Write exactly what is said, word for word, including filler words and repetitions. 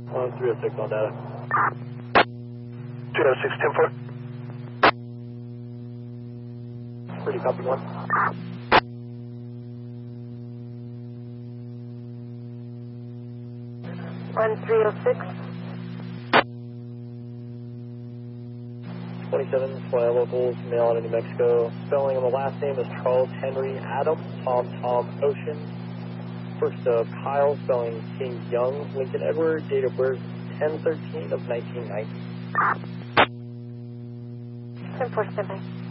Uh, three oh six on data. three oh six, ten four. Pretty copy one. one three oh six. twenty-seven, Fly locals, male out of New Mexico. Spelling on the last name is Charles Henry Adam, Tom Tom Ocean. First of Kyle, spelling King Young, Lincoln Edward, date of birth ten thirteen of nineteen ninety. ten four, standby.